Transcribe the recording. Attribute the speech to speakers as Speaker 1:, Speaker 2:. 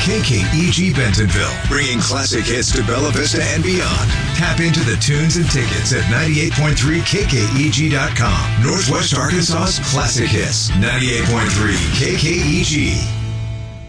Speaker 1: KKEG Bentonville, bringing classic hits to Bella Vista and beyond. Tap into the tunes and tickets at 98.3 KKEG.com. Northwest Arkansas's classic hits. 98.3 KKEG.